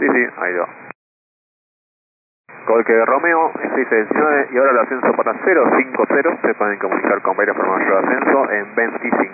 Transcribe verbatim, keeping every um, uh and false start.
sí, ahí va. Golque Romeo, seis diecinueve y ahora el ascenso para cero cinco cero, se pueden comunicar con Bayer para mayor ascenso en veinticinco.